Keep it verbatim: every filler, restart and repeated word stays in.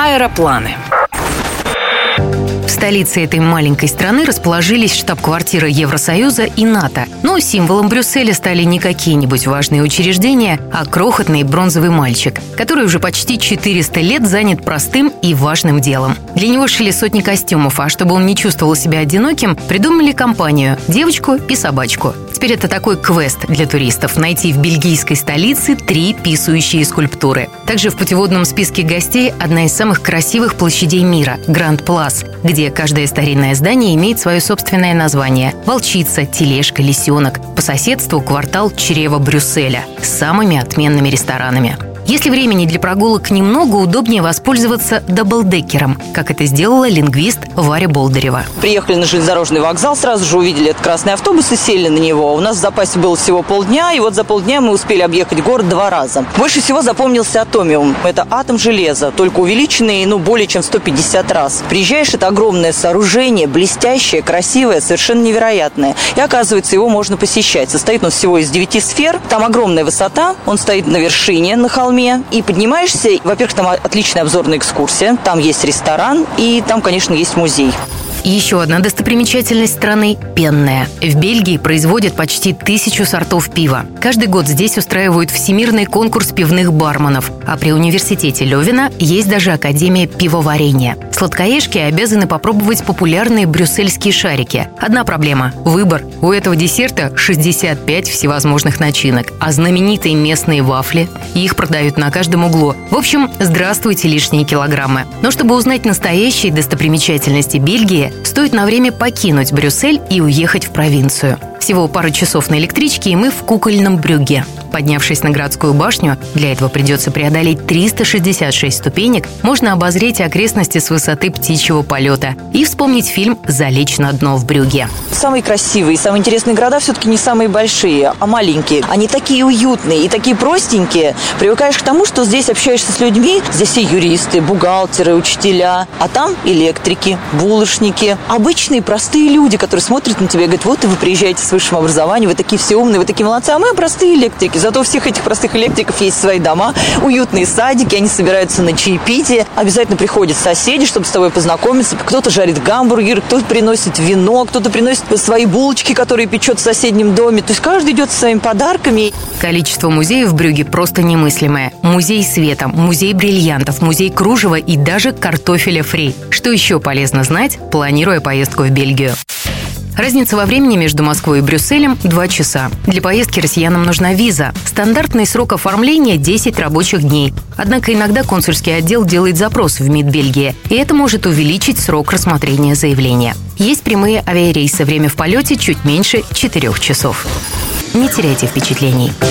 Аэропланы. В столице этой маленькой страны расположились штаб-квартира Евросоюза и НАТО. Но символом Брюсселя стали не какие-нибудь важные учреждения, а крохотный бронзовый мальчик, который уже почти четыреста лет занят простым и важным делом. Для него шили сотни костюмов, а чтобы он не чувствовал себя одиноким, придумали компанию «Девочку и собачку». Теперь это такой квест для туристов – найти в бельгийской столице три писающие скульптуры. Также в путеводном списке гостей одна из самых красивых площадей мира – Гранд-Плас, где каждое старинное здание имеет свое собственное название – волчица, тележка, лисенок. По соседству квартал чрева Брюсселя с самыми отменными ресторанами. Если времени для прогулок немного, удобнее воспользоваться даблдекером, как это сделала лингвист Варя Болдырева. Приехали на железнодорожный вокзал, сразу же увидели этот красный автобус и сели на него. У нас в запасе было всего полдня, и вот за полдня мы успели объехать город два раза. Больше всего запомнился Атомиум. Это атом железа, только увеличенный, ну, более чем в сто пятьдесят раз. Приезжаешь, это огромное сооружение, блестящее, красивое, совершенно невероятное. И оказывается, его можно посещать. Состоит он всего из девяти сфер. Там огромная высота, он стоит на вершине, на холме. И поднимаешься, во-первых, там отличная обзорная экскурсия, там есть ресторан и там, конечно, есть музей. Еще одна достопримечательность страны – пенная. В Бельгии производят почти тысячу сортов пива. Каждый год здесь устраивают всемирный конкурс пивных барменов. А при университете Лёвена есть даже академия пивоварения. Сладкоежки обязаны попробовать популярные брюссельские шарики. Одна проблема – выбор. У этого десерта шестьдесят пять всевозможных начинок. А знаменитые местные вафли – их продают на каждом углу. В общем, здравствуйте лишние килограммы. Но чтобы узнать настоящие достопримечательности Бельгии, стоит на время покинуть Брюссель и уехать в провинцию. Всего пару часов на электричке, и мы в кукольном Брюгге. Поднявшись на городскую башню, для этого придется преодолеть триста шестьдесят шесть ступенек, можно обозреть окрестности с высоты птичьего полета и вспомнить фильм «Залечь на дно в Брюгге». Самые красивые и самые интересные города все-таки не самые большие, а маленькие. Они такие уютные и такие простенькие. Привыкаешь к тому, что здесь общаешься с людьми. Здесь и юристы, бухгалтеры, учителя. А там электрики, булочники. Обычные простые люди, которые смотрят на тебя и говорят: вот и вы приезжаете с высшим образованием, вы такие все умные, вы такие молодцы, а мы простые электрики. Зато у всех этих простых электриков есть свои дома, уютные садики, они собираются на чаепитие. Обязательно приходят соседи, чтобы с тобой познакомиться. Кто-то жарит гамбургер, кто-то приносит вино, кто-то приносит свои булочки, которые печет в соседнем доме. То есть каждый идет со своими подарками. Количество музеев в Брюгге просто немыслимое. Музей света, музей бриллиантов, музей кружева и даже картофеля фри. Что еще полезно знать, планируя поездку в Бельгию? Разница во времени между Москвой и Брюсселем – два часа. Для поездки россиянам нужна виза. Стандартный срок оформления – десять рабочих дней. Однако иногда консульский отдел делает запрос в МИД Бельгии, и это может увеличить срок рассмотрения заявления. Есть прямые авиарейсы, время в полете чуть меньше четырех часов. Не теряйте впечатлений.